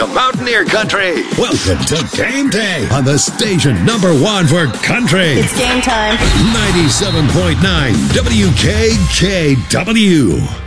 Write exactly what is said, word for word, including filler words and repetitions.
Mountaineer Country. Welcome to Game Day on the station number one for country. It's game time. ninety-seven point nine W K K W.